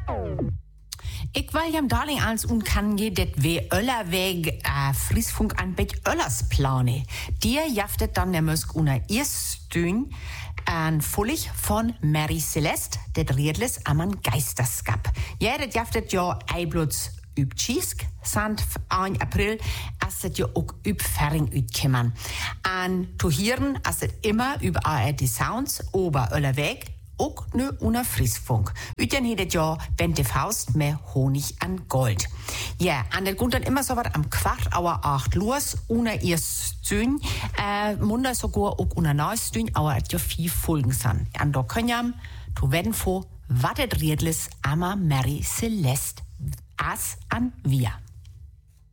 Ik wil jam darling als un kan je det we Öllerweg Friesfunk an bet Öllers plane. Dir jaftet dann der Mösk una Irstün an Fullig von Mary Celeste, det Riedles amman Geisterskap. Ja, det jaftet jo Eibluts üb Tschiesk, sant 1 April, as het jo ook üb Ferring uitkimmen. An to hieren, as het immer über ARD Sounds, ober Öllerweg, ook nu una Friesfunk. Uiten heet het ja Bente Faust met Honig an Gold. Ja, en dat komt dan immer so wat am 7:15 los, una eerst stun, munda sogar ook una naastun, aber het ja 4 Folgen san. En da kun jam, to werden voor wat het riedles ama Mary Celeste as an wir.